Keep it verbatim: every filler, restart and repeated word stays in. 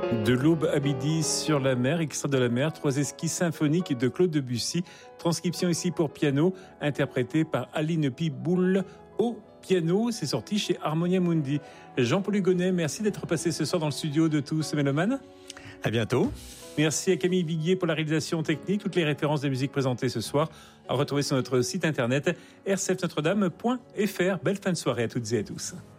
De l'Aube à midi sur la mer, extrait de la mer, trois esquisses symphoniques de Claude Debussy, transcription ici pour piano, interprétée par Aline Piboul au piano. C'est sorti chez Harmonia Mundi. Jean-Paul Hugonnet, merci d'être passé ce soir dans le studio de Tous Mélomanes. À bientôt. Merci à Camille Viguier pour la réalisation technique. Toutes les références de musique présentées ce soir à retrouver sur notre site internet r c f notre dame point f r. Belle fin de soirée à toutes et à tous.